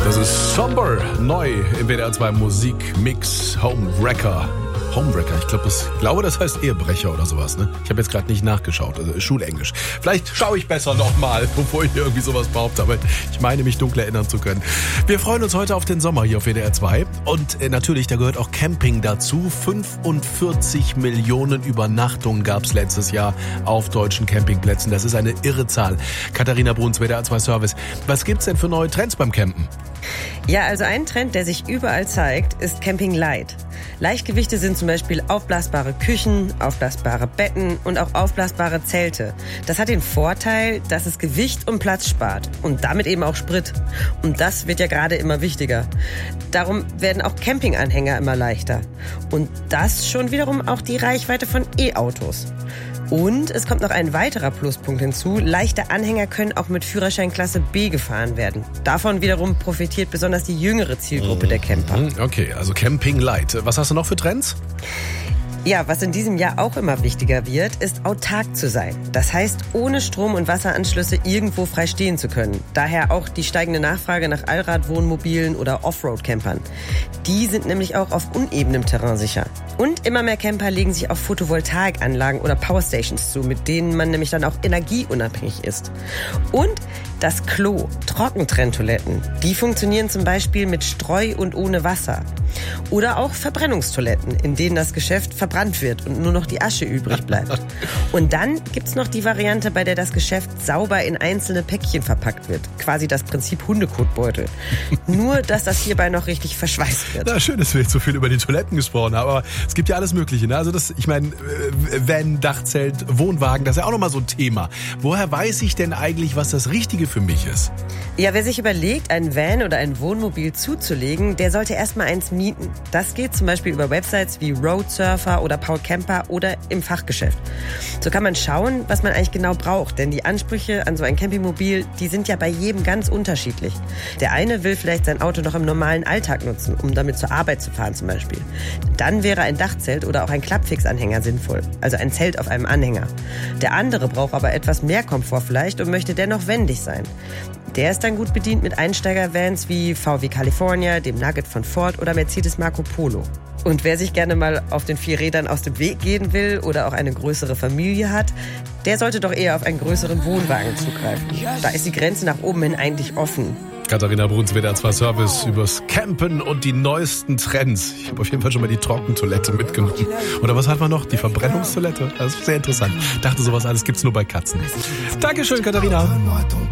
Das ist Somber, neu im WDR 2 Musikmix Homewrecker. Homewrecker, ich glaube, das heißt Ehebrecher oder sowas, ne? Ich habe jetzt gerade nicht nachgeschaut, also Schulenglisch. Vielleicht schaue ich besser nochmal, bevor ich irgendwie sowas behaupte, aber ich meine, mich dunkel erinnern zu können. Wir freuen uns heute auf den Sommer hier auf WDR 2 und natürlich, da gehört auch Camping dazu. 45 Millionen Übernachtungen gab es letztes Jahr auf deutschen Campingplätzen. Das ist eine irre Zahl. Katharina Bruns, WDR 2 Service. Was gibt's denn für neue Trends beim Campen? Ja, also ein Trend, der sich überall zeigt, ist Camping Light. Leichtgewichte sind zum Beispiel aufblasbare Küchen, aufblasbare Betten und auch aufblasbare Zelte. Das hat den Vorteil, dass es Gewicht und Platz spart und damit eben auch Sprit. Und das wird ja gerade immer wichtiger. Darum werden auch Campinganhänger immer leichter. Und das schon wiederum auch die Reichweite von E-Autos. Und es kommt noch ein weiterer Pluspunkt hinzu. Leichte Anhänger können auch mit Führerschein Klasse B gefahren werden. Davon wiederum profitiert besonders die jüngere Zielgruppe der Camper. Okay, also Camping Light. Was hast du noch für Trends? Ja, was in diesem Jahr auch immer wichtiger wird, ist autark zu sein. Das heißt, ohne Strom- und Wasseranschlüsse irgendwo frei stehen zu können. Daher auch die steigende Nachfrage nach Allradwohnmobilen oder Offroad-Campern. Die sind nämlich auch auf unebenem Terrain sicher. Und immer mehr Camper legen sich auf Photovoltaikanlagen oder Powerstations zu, mit denen man nämlich dann auch energieunabhängig ist. Und das Klo, Trockentrenntoiletten, die funktionieren zum Beispiel mit Streu und ohne Wasser. Oder auch Verbrennungstoiletten, in denen das Geschäft verbrannt wird und nur noch die Asche übrig bleibt. Und dann gibt's noch die Variante, bei der das Geschäft sauber in einzelne Päckchen verpackt wird. Quasi das Prinzip Hundekotbeutel. Nur, dass das hierbei noch richtig verschweißt wird. Na, schön, dass wir jetzt so viel über die Toiletten gesprochen haben, aber es gibt ja alles Mögliche, ne? Also ich meine, Van, Dachzelt, Wohnwagen, das ist ja auch nochmal so ein Thema. Woher weiß ich denn eigentlich, was das Richtige für mich ist? Ja, wer sich überlegt, ein Van oder ein Wohnmobil zuzulegen, der sollte erstmal eins mieten. Das geht zum Beispiel über Websites wie Roadsurfer oder Paul Camper oder im Fachgeschäft. So kann man schauen, was man eigentlich genau braucht, denn die Ansprüche an so ein Campingmobil, die sind ja bei jedem ganz unterschiedlich. Der eine will vielleicht sein Auto noch im normalen Alltag nutzen, um damit zur Arbeit zu fahren zum Beispiel. Dann wäre ein Dachzelt oder auch ein Klappfixanhänger sinnvoll, also ein Zelt auf einem Anhänger. Der andere braucht aber etwas mehr Komfort vielleicht und möchte dennoch wendig sein. Der ist dann gut bedient mit Einsteiger-Vans wie VW California, dem Nugget von Ford oder Mercedes Marco Polo. Und wer sich gerne mal auf den 4 Rädern aus dem Weg gehen will oder auch eine größere Familie hat, der sollte doch eher auf einen größeren Wohnwagen zugreifen. Da ist die Grenze nach oben hin eigentlich offen. Katharina Bruns, WDR 2 Service übers Campen und die neuesten Trends. Ich habe auf jeden Fall schon mal die Trockentoilette mitgenommen. Oder was hat man noch? Die Verbrennungstoilette? Das ist sehr interessant. Ich dachte, sowas alles gibt's nur bei Katzen. Dankeschön, Katharina.